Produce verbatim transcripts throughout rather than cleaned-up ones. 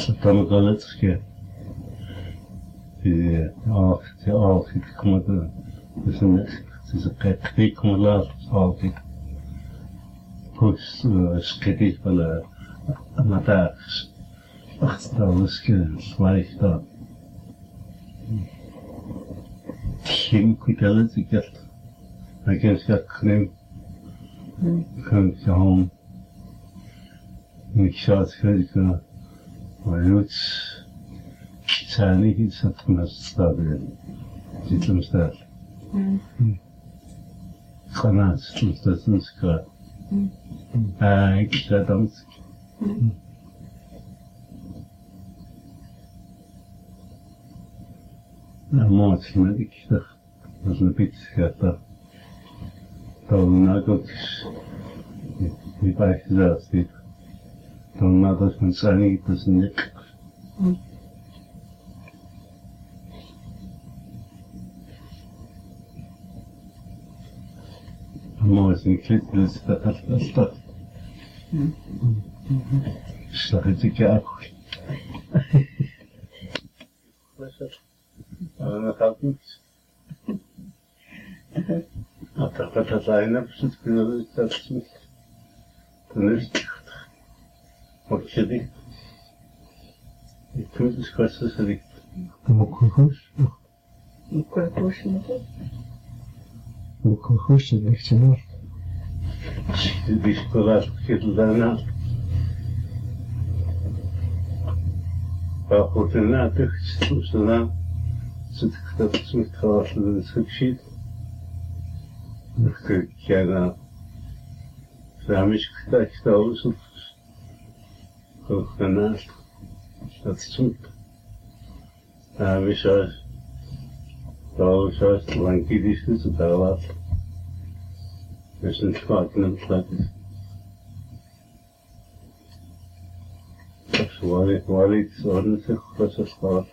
Dan kan het ske. Die ja, die al die komt er. Dus een het is een kijk die komt laat al die. Pues skete van de mataars. Ach, dat is geen zwaar dat. Geen kwitelen ik het. Ik kan het knem. Kan ik gewoon. Ik zou het kunnen. Maar het zijn niet iets dat me staat in. Zit hem staat. Granaat, soms dat is een schaar. Ah, ik zei dan. Nou, mooi, maar ik dacht, dat is een beetje gaat dat. Dan nou ook niet bij gezegd heeft. Dan nou dat men zijn niet, dat is niet. Mooi, is een klip, dus dat is dat. Slag het ik ook. Wat is dat? Dat gaat niet. Dat gaat dat zijn, dat is het kunnen, dat is niet. Dan is het goed. Wat je die? Ik doe het kosten ze die. Mokogosh? Mokogosh niet? Mokogosh is echt zo. Die spullen zitten daarna. Maar goed, daarna toch, daarna zit ik dat het met gelaten in het schiet. Dan kijk jij naar. Daarom is ik dat ik dat alles op. Ook daarnaast. Dat is goed. Daarom is het. Dat is het. Lang is het, het daar laat. Dat is niet vaak in het laten. Waar ik, waar ik ordentlich was het gehad.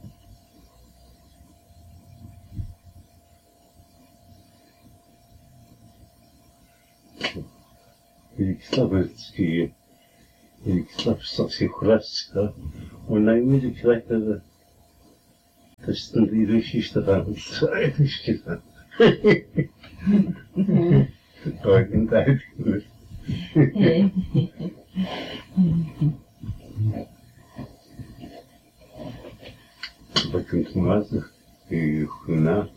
Ik snap het skiën. Ik snap straks je gras. En dan moet ik zeggen dat dat is een die Russisch te gaan. Dat is eigenlijk gedaan. Dat kan ik niet uitgevoerd. Dat kunt maken. Je goed.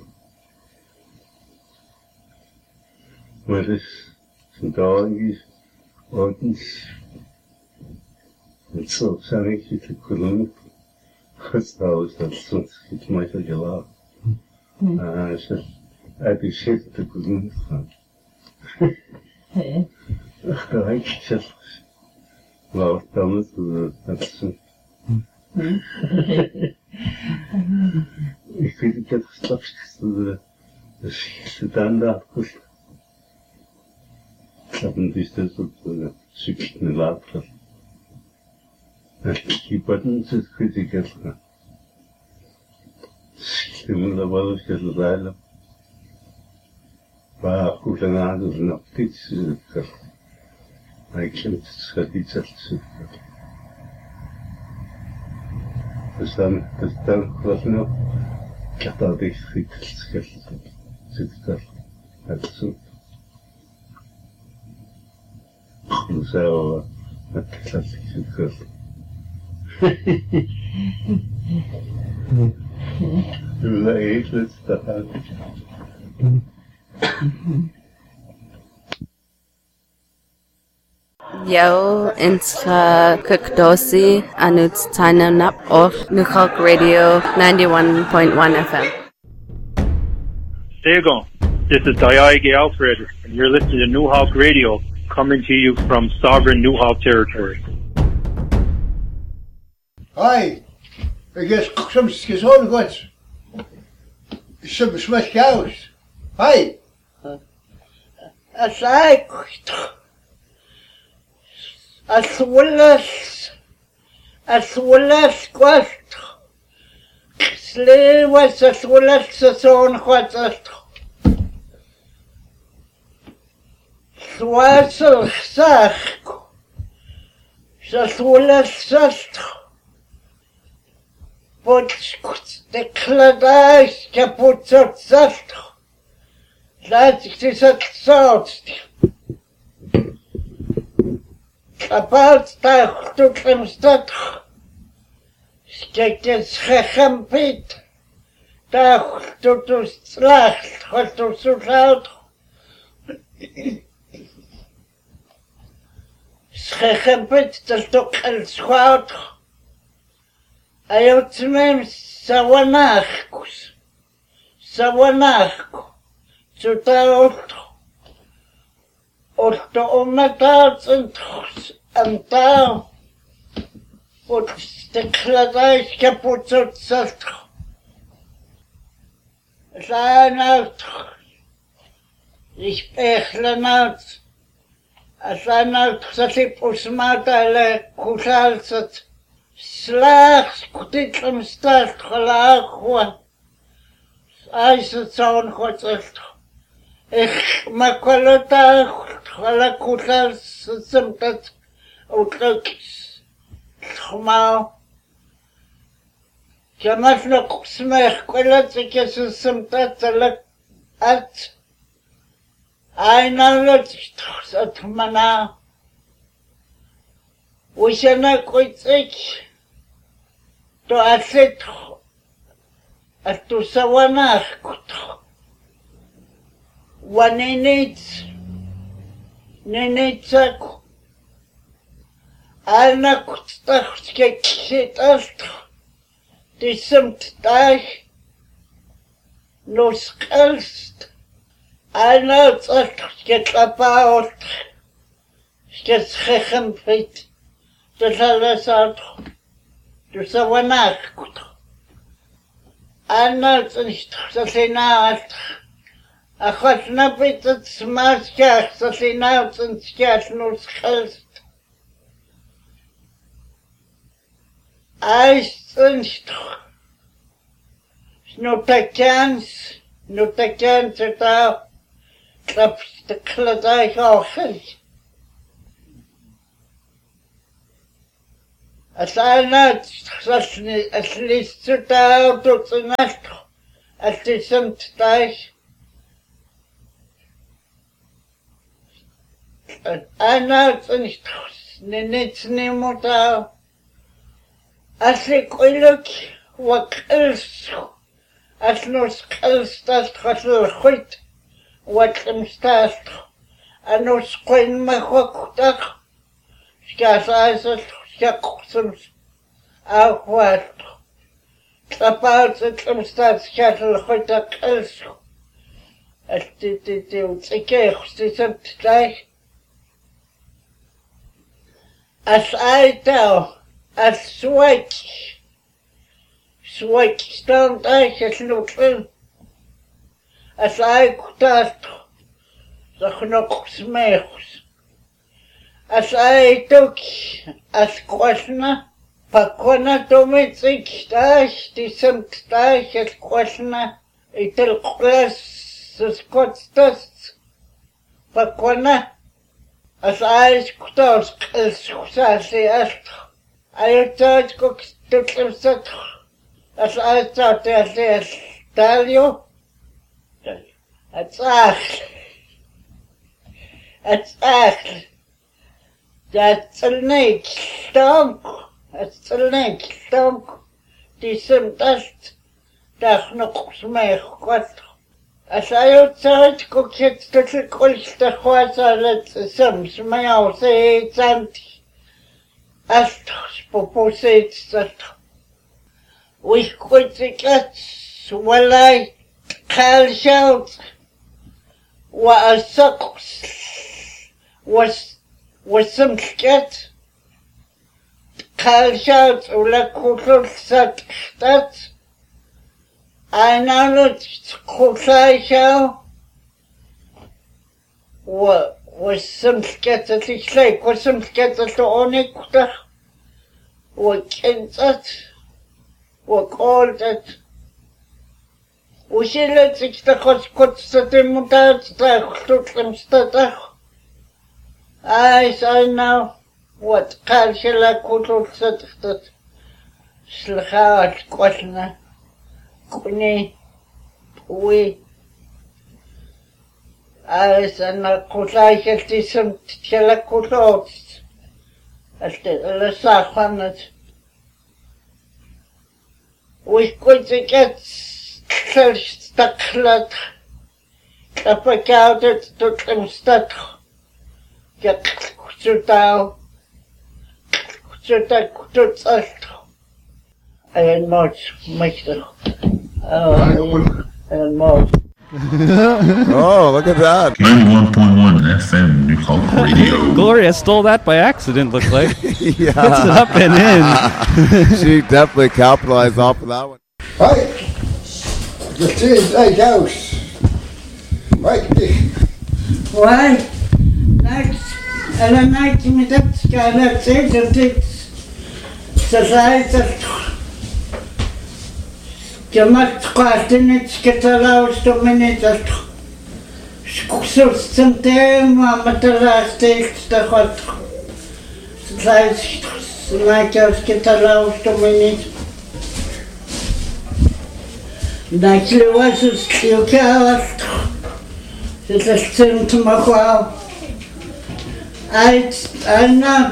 Maar het is een dagje ordens. Het zal zijn ik het kunnen. Het trouwens dat soms iets meer gelaat. Ah, ze uit die shit te kunnen gaan. Ach, dat ik zeg. Nou, dan is het zo. Ik weet niet, ik heb stapjes de dan daar goed. Ik heb een distance op de zoekje later. Die button zit goed, ik heb het. Ik moet dat wel eens gaan rijden. Maar goed, en aan de nog iets. Ik heb het schat iets uit. Dus dan, dus dan was nog. Ik had al die schiet, zit ik daar. Het is zo. Zo, met de klassieke kust. Du var egentligen där. Yo, intra kukdosi anut tainanap of Nuhawk Radio ninety-one point one F M. There you go. This is Dayage Alfred, and you're listening to Nuhawk Radio, coming to you from sovereign Nuhawk territory. Hi, ik is soms gezond goed. Soms met chaos. Hi. As I as well as as well as quest. Slay was as well as the son what it. Swassel sag. As well as just. Potskut de kladais kaputsot zalt. Laat ik dit het zout. Kapalt daar tot hem stad. Kijk het schechempit. Daar tot ons slacht. Wat ons zo zout. Schechempit dat ook een schout. Ayaw tsunem sawanachkus. Sawanachku. Zuta otro. Otro ometaal centros. Antaal. Wat de kladais kaputzot zastro. Zijn outro. Ich pechlen out. Zijn outro zat ik usmatale kusalzat. Slags kutitlum start gelagwa. Als het zo'n god is. Ik maak wel het gelakutla simpt uitluk. Schmaal. Je mag nog smeg kwellet ik je simpt uitluk uit. Eindelijk het mana. We zijn ook ik. To aset at to sawanach kutro. Wanenits nenetsak alna kutstach skeksit astro. Disemt dag nos kelst alna tsach sketlapaot sketschechempit de salasatro. Du sawanach kutro. Annals nicht sasinat. Achos na bitte smaskach sasinat und skach nus gelst. Eis nicht. Snotakans, notakans da. Klaps de kladai auch. Als einer als liest da tot de nacht. Als die sind da. Einer nicht niets niemand da. Als ik geluk wat is. Als nos kels dat gasel goed. Wat hem staat. En nos koin me goed dag. Skas als Jakobsons Aufwart. Klapaut het om staatskattel goed dat kels. Als dit dit dit ik echt dit het gleich. Als uitau. Als zwijk. Zwijk stand eigenlijk nog in. Als ik dat. Zeg nog smeeks. Als ik ook. Als kwasna. Pakwana domitsik dag. Die semt dag. Als kwasna. Itel klas. Skotstas. Pakwana. Als ik dat. Als kwasna. Als Ayaw taad ko tutlum sat. As ayaw taad as talyo. At ach. At ach. Dat tselnek stonk. At tselnek stonk. Die simtast. Dag nog smeg kwat. As ayaw taad ko kit tutlum kolsta kwasa let sims mayaw se zanti. Astros poposits dat we could get swallow calcium was sucks was was some get calcium or cultural set that I know that cultural what was some get at least like was some get at the only what can that what called that Усилия цикта хотскотстата мутацията хтутлемстата. I I know what culture kutulsat Слыхал косна. Куни. Уи. А сана кусайхти сам тела кусот. Аште ласаханат. Уи койцекет стаклат. Капакаутет тутлем стат. Як кусутау. Кусута кусутсалт. And much, much. Oh, and much. Oh, look at that. ninety-one point one F M New Hope Radio. Gloria stole that by accident, looked like. Yeah. Puts it up and in. She definitely capitalized off of that one. Right. The tea like house. Right. Why? Night. And a night me that skylight says that it's society. Jamat qatinit sketalaus to minutes. Skusur sentem matalaste stakhat. Zais like sketalaus to minutes. Nakli was skiokawas. This is sent to Makwa. I I'm not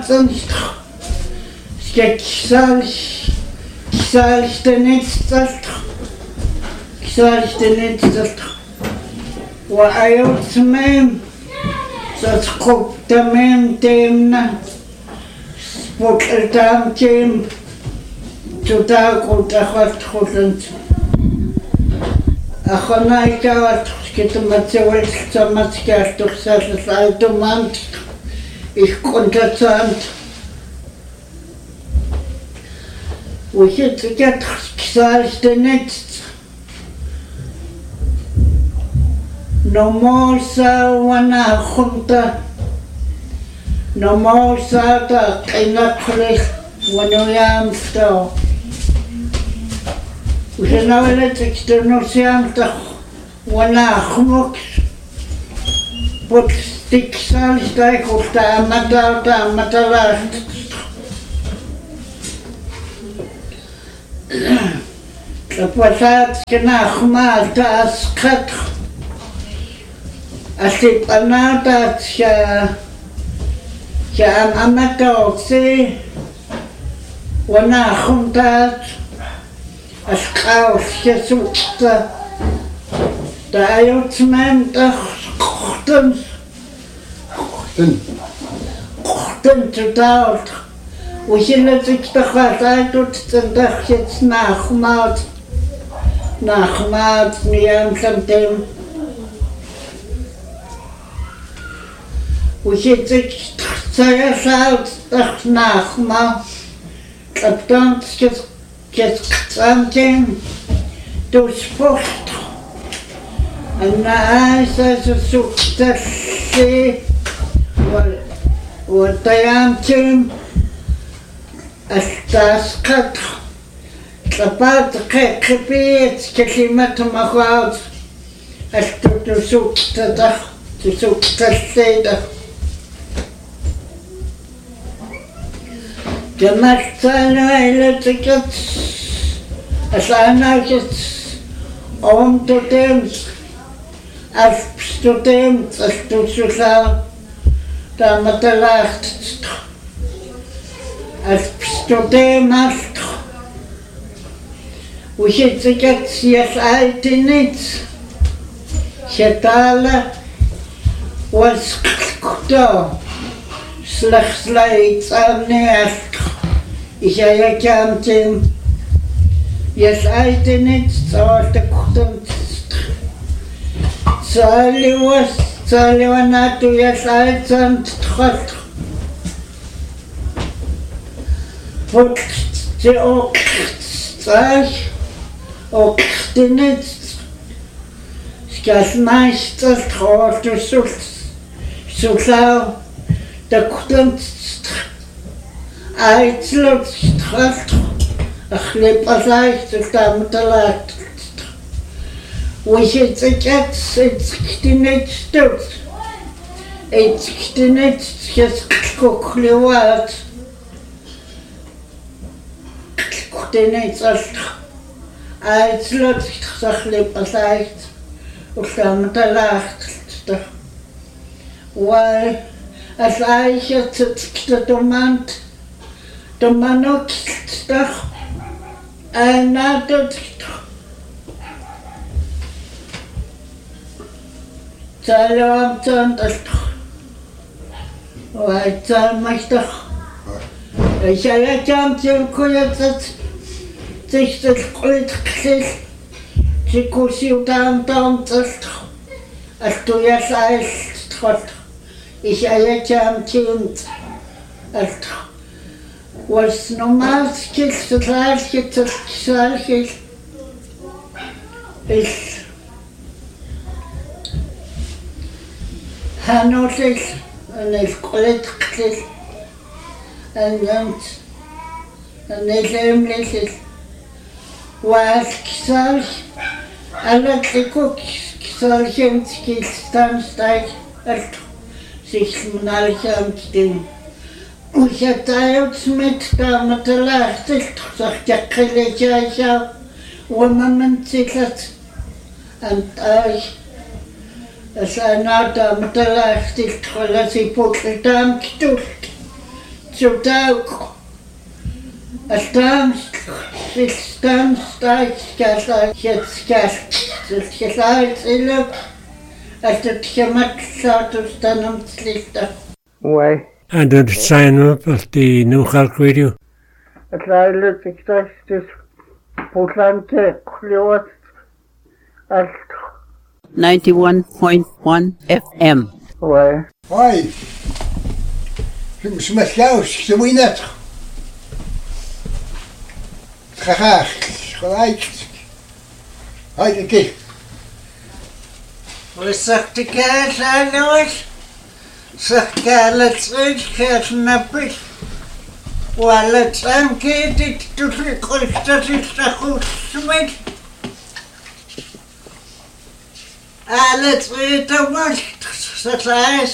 sketsal sketsal the next. Ksaal de net dat wa ayot mem dat kop de mem temna spot er tam tem totaal komt er wat goed a khana ikawat skit matsewel tsamatskar toch sas automant ich kontatant we het get ksaal de net no more sa wana khunta no more sa ta qinaqli wano yam sto usnawala teksterno siam ta wana khmuk pot stiksal stai khota mata ta matala la pasat kena khmal ta asqat Así panata ya ya amato se wana juntas ascaus jesusta da ayotmen da kochten kochten kochten total we zullen zich toch wat uit tot de dag jetzt nachmaat nachmaat niet aan something. We zitten zelfs uit nach maar op dan is something to sport en na is het zoekt dat ze wat hij aankomt als dat gaat kapot gebeurt klimaat maar goed als het zoekt dat het zoekt dat ze Gemarktana elektriket asanaket om totem af totem as tosusa da matalacht as totem af we zit get sies altinit chetala was kto slechts leidt aan neer. Ich ja kanten. Yes, I didn't start the content. Sally was Sally was not to yes, I sent trust. But the oak sag och didn't. Skas meister trot to so so klar. Der Kunst Eitslot Straft ach lepasait damit lat we het het het ktinet stot het ktinet jes koklewat Teenager. Als lustig zag liep leicht. Of dan te laagste. Waar als eigen zit de man. De man ook toch. En na dat Salam dan dat. Waar dan mag toch. Ik zei het aan te kunnen dat zich dat ooit gezegd. Ze koos je dan dan dat. Als toen je zei het. Ik zei het aan te kunnen. Was normaal gezegd het laatste dat gezegd is. Hanotig en heeft ooit gezegd. En dan en is hemelijk was gezegd. Alle de koek zal geen staan staan. Zich naar gaan doen. Ik had uit met kamer te laag. Ik dacht, ja, ik jij zou. Hoe moment zit het? En thuis. Als hij nou daar te laag is, als hij voor de dam doet. Zo duik. Als dan is dan staat je het het geluid in als het gemak zou dan om te lichten. Why? And then sign up at the New Hulk Radio. Het luidt ik dacht dus Portlandse kloot als ninety-one point one F M. Why? Why? Met jou, dat moet je net. Graag, gelijk. Hij een keer. Wat zegt de kaas aan ons? Zegt kaas terug, kaas nappig. Waar het aankeert, ik doe het goed, dat is de goed smet. Alles weer te wacht, dat is